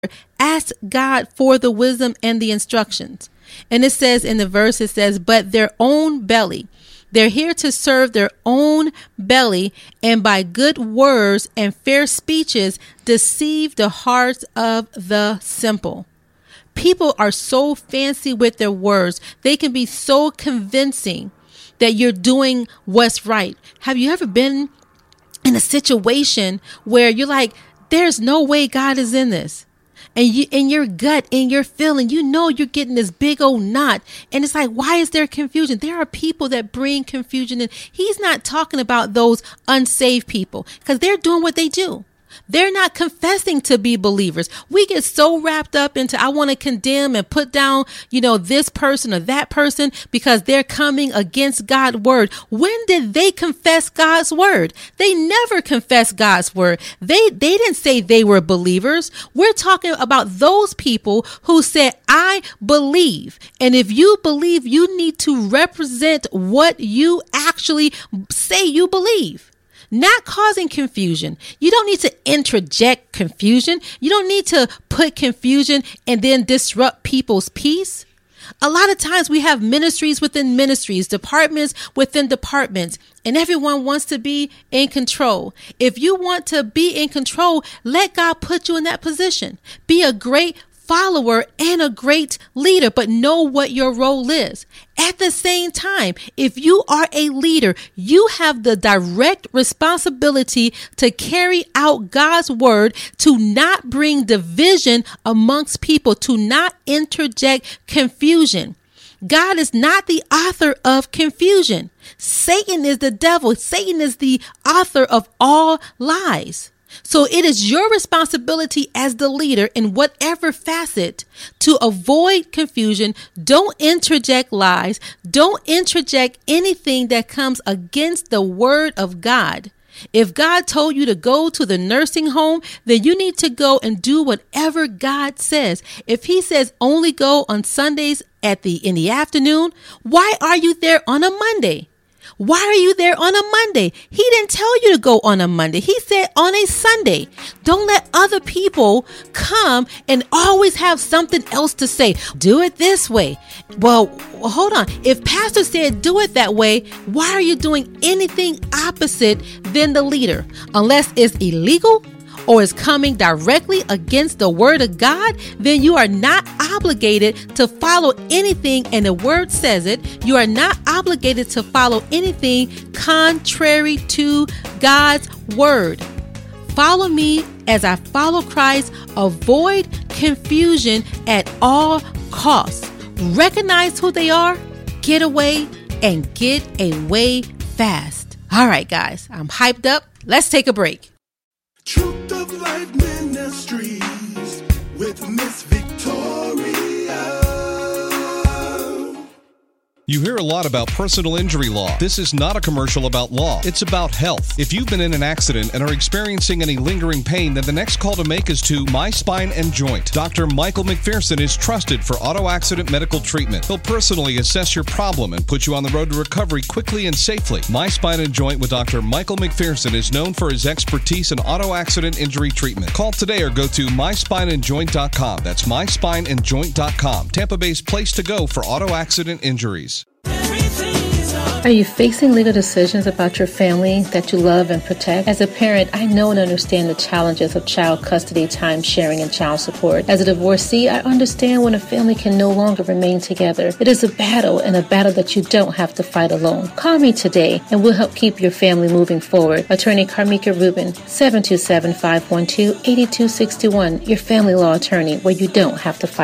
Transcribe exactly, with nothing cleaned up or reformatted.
ask God for the wisdom and the instructions. And it says in the verse, it says, but their own belly. They're here to serve their own belly, and by good words and fair speeches deceive the hearts of the simple. People are so fancy with their words. They can be so convincing that you're doing what's right. Have you ever been in a situation where you're like, there's no way God is in this? And you, in your gut, in your feeling, you know you're getting this big old knot. And it's like, why is there confusion? There are people that bring confusion in. He's not talking about those unsaved people because they're doing what they do. They're not confessing to be believers. We get so wrapped up into, I want to condemn and put down, you know, this person or that person because they're coming against God's word. When did they confess God's word? They never confessed God's word. They, they didn't say they were believers. We're talking about those people who said, I believe. And if you believe, you need to represent what you actually say you believe. Not causing confusion. You don't need to interject confusion. You don't need to put confusion and then disrupt people's peace. A lot of times we have ministries within ministries, departments within departments, and everyone wants to be in control. If you want to be in control, let God put you in that position. Be a great follower and a great leader, but know what your role is. At the same time, if you are a leader, you have the direct responsibility to carry out God's word, to not bring division amongst people, to not interject confusion. God is not the author of confusion. Satan is the devil. Satan is the author of all lies. So it is your responsibility as the leader in whatever facet to avoid confusion. Don't interject lies. Don't interject anything that comes against the word of God. If God told you to go to the nursing home, then you need to go and do whatever God says. If he says only go on Sundays at the in the afternoon, why are you there on a Monday? Why are you there on a Monday? He didn't tell you to go on a Monday. He said on a Sunday. Don't let other people come and always have something else to say. Do it this way. Well, well, hold on. If pastor said do it that way, why are you doing anything opposite than the leader? Unless it's illegal or is coming directly against the word of God, then you are not obligated to follow anything, and the word says it, you are not obligated to follow anything contrary to God's word. Follow me as I follow Christ. Avoid confusion at all costs. Recognize who they are, get away, and get away fast. All right, guys, I'm hyped up. Let's take a break. Truth of Life Ministries with Miss Victoria. You hear a lot about personal injury law. This is not a commercial about law. It's about health. If you've been in an accident and are experiencing any lingering pain, then the next call to make is to My Spine and Joint. Doctor Michael McPherson is trusted for auto accident medical treatment. He'll personally assess your problem and put you on the road to recovery quickly and safely. My Spine and Joint with Doctor Michael McPherson is known for his expertise in auto accident injury treatment. Call today or go to my spine and joint dot com. That's my spine and joint dot com. Tampa Bay's place to go for auto accident injuries. Are you facing legal decisions about your family that you love and protect? As a parent, I know and understand the challenges of child custody, time sharing, and child support. As a divorcee, I understand when a family can no longer remain together. It is a battle, and a battle that you don't have to fight alone. Call me today, and we'll help keep your family moving forward. Attorney Carmika Rubin, seven two seven, five one two, eight two six one, your family law attorney, where you don't have to fight.